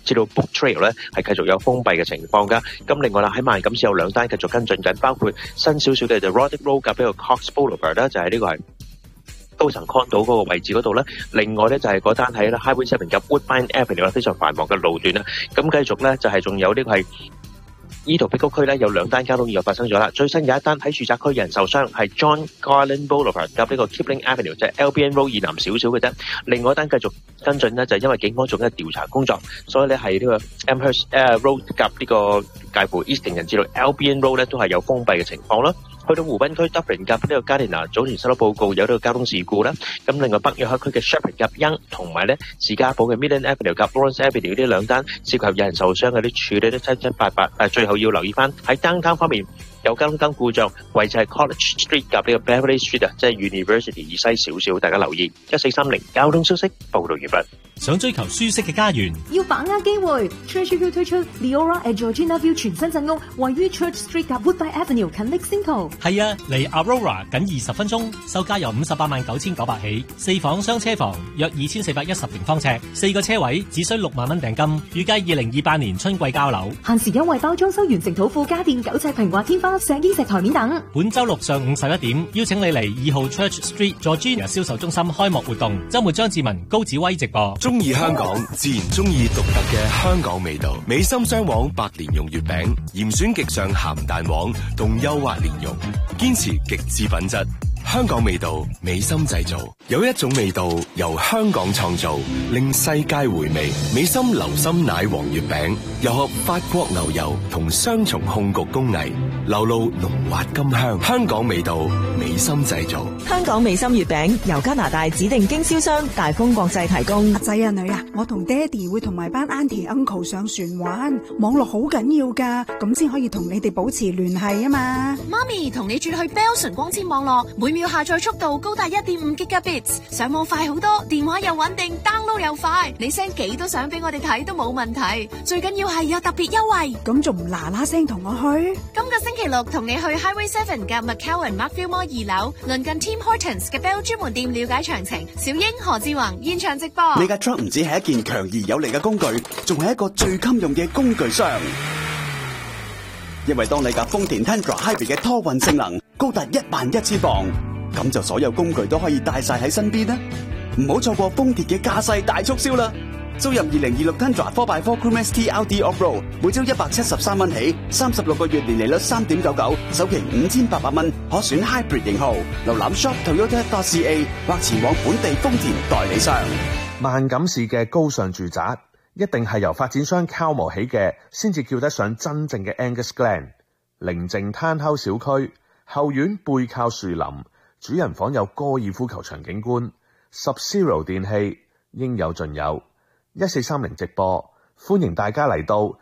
至到 Book Trail 咧係繼續有封閉嘅情況㗎。咁另外啦，喺萬錦市有兩單繼續跟進緊，包括新少少嘅就 Roddick Road 夾呢個 Cox Boulevard 啦，就係呢個係高層 condo 嗰個位置嗰度咧。另外咧就係嗰單喺 Highway 7夾 Woodbine Avenue 非常繁忙嘅路段啦。咁繼續咧就係仲有呢個係怡陶碧谷區咧有兩單交通意外發生咗啦。最新有一單喺住宅區有人受傷，係 John Garland Boulevard 夾呢個 Kipling Avenue， 即係 LBN Road 以南少少嘅啫。另外一單繼續跟進呢，就係因為警方做緊調查工作，所以咧係呢個 Amherst Road 夾呢個介乎 Eastington 至到 LBN Road 咧都係有封閉嘅情況啦。去到湖濱區 Dublin 夾呢個 Gardiner 早前收到報告有呢個交通事故啦。咁另外北約克區嘅 Shepherd 夾 Young 同埋咧士嘉堡嘅 Midland Avenue 夾 Lawrence Avenue 呢兩單涉及有人受傷嘅啲處理得七七八八。最後要留意翻喺 downtown 方面有交通燈故障，位置係 College Street 夾呢個 Beverly Street 啊，即係 University 以西少少，大家留意。1430交通消息報道完畢。 想追求舒適嘅家園， 要把握機會。Treasure View 推出 Leora at Georgina View 全新鎮屋，位於 Church Street 及 Woodbine Avenue 近 Lexington。 係啊，離 Aurora 僅20分鐘，售價由589900起，4房雙車房，約2410平方尺，4個車位，只需6萬蚊訂金，預計2028年春季交樓。 限時優惠包裝修完成土庫家電9尺平滑天花、石英石台面等。 本周六上午11點，邀請你嚟2號 Church Street Georgina 銷售中心開幕活動，周末張志文、高子威直播。 中意香港，自然中意獨特嘅香港味道。美心雙黃白蓮蓉月餅，嚴選極上鹹蛋黃同幼滑蓮蓉，堅持極致品質。香港味道，美心製造。有一種味道由香港創造，令世界回味。美心流心奶黃月餅，又合法國牛油同雙重控焗工藝，流露濃滑甘香。香港味道，美心製造。 香港美心月餅由加拿大指定經銷商大豐國際提供。 阿仔啊女啊，我同爹哋會同埋班 auntie uncle 上船玩，網絡好緊要噶，咁先可以同你哋保持聯繫啊嘛。 媽咪同你轉去 Bell 純光纖網絡，每秒下載速度高達1.5 Gigabits， 上網快好多，電話又穩定 ，download 又快，你 send 幾多相俾我哋睇都冇問題，最緊要係有特別優惠。 咁仲唔嗱嗱聲同我去？ 今個星期六同你去 Highway 7嘅 McCowan Markville Mall 2樓，鄰近 Tim Hortons 嘅 Bell 專門店了解詳情。小英何志宏現場直播。 你架 truck 唔止係一件強而有力嘅工具，仲係一個最襟用嘅工具箱。因為當你架豐田 Tundra Hybrid 嘅拖運性能高達11000磅，咁就所有工具都可以帶晒喺身邊啦。唔好錯過豐田嘅駕駛大促銷啦！租入2026 Tundra 4x4 Crew ST LT Off-Road， 每周173蚊起，36個月年利率3.99%，首期5800蚊，可選 Hybrid 型號。瀏覽 shop Toyota.ca 或前往本地豐田代理商。 萬錦市嘅高尚住宅，一定係由發展商敲磨起嘅，先至叫得上真正嘅 Angus Glen。寧靜攤口小區，後院背靠樹林，主人房有高爾夫球場景觀，Sub-Zero 電器應有盡有。1430直播，歡迎大家嚟到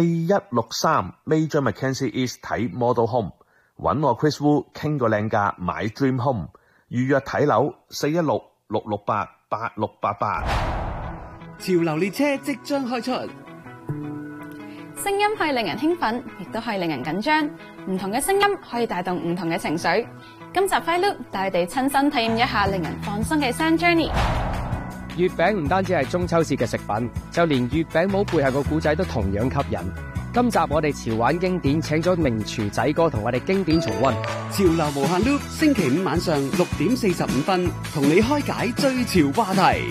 4163 Major Mackenzie East 睇 Model Home， 揾我 Chris Wu 傾個靚價買 Dream Home， 預約睇樓416-668-8688。 潮流列車即將開出， 聲音可以令人興奮，亦都可以令人緊張。唔同嘅聲音可以帶動唔同嘅情緒。今集 Fight Loop 帶你哋親身體驗一下令人放鬆嘅 Sound Journey。 月餅唔單止係中秋節嘅食品，就連月餅帽背後個故仔都同樣吸引。今集我哋潮玩經典，請咗名廚仔哥同我哋經典重溫。 潮流無限 Loop， 星期五晚上6點45分，同你開解最潮話題。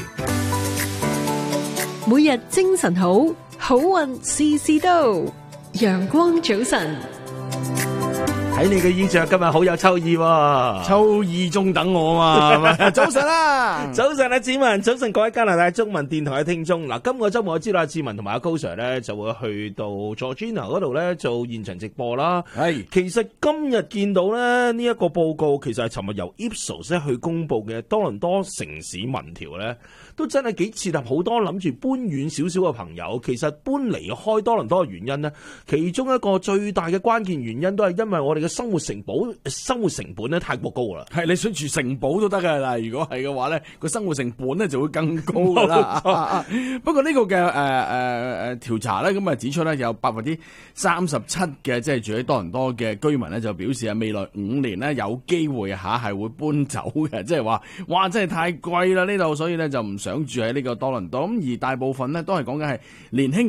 每日精神好，好運事事到。陽光早晨。 睇你嘅衣着今日好有秋意喎， 秋意中等我嘛。早晨啦， 早晨啊，志文，早晨各位加拿大中文電台嘅聽眾。嗱，今個周末我知道阿志文同埋阿高 Sir 咧就會去到 Georgina 嗰度咧做現場直播啦。係，其實今日見到咧呢一個報告，其實係尋日由 Ipsos 去公布嘅多倫多城市民調咧，都真係幾切合好多諗住搬遠少少嘅朋友。其實搬離開多倫多嘅原因呢，其中一個最大嘅關鍵原因都係因為我哋嘅生活成本咧太過高啦。 係，你想住城堡都得噶啦，如果係嘅話咧，個生活成本咧就會更高噶啦。不過呢個嘅調查咧，咁啊指出咧有37%嘅即係住喺多倫多嘅居民咧就表示啊，未來5年咧有機會係會搬走嘅，即係話哇真係太貴啦呢度，所以咧就唔想住喺呢個多倫多。咁而大部分咧都係講緊係年輕